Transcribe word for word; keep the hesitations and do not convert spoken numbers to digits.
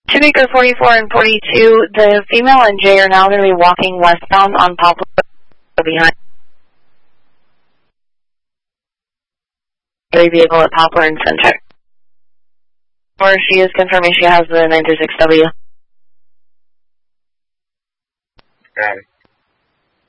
Shoemaker forty-four and forty-two, the female and Jay are now going to be walking westbound on Poplar behind the vehicle at Poplar and Center. Or she is confirming she has the nine three six W. Got it.